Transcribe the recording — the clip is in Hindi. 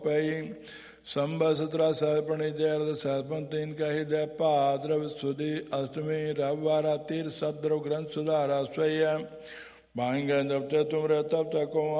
संवत्सरा सहस्रपणि जय सहस्रपन तीन का हृदय पाद्रव सुदी अष्टमी रविवार तीर सद्रव ग्रंथ सुधारा स्वयं भांग जब तक तुम रहे तब तक